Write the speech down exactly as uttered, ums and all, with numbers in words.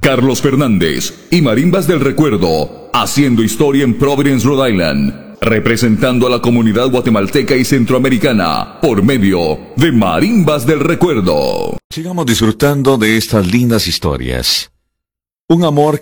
Carlos Fernández y Marimbas del Recuerdo, haciendo historia en Providence, Rhode Island, representando a la comunidad guatemalteca y centroamericana por medio de Marimbas del Recuerdo. Sigamos disfrutando de estas lindas historias. Un amor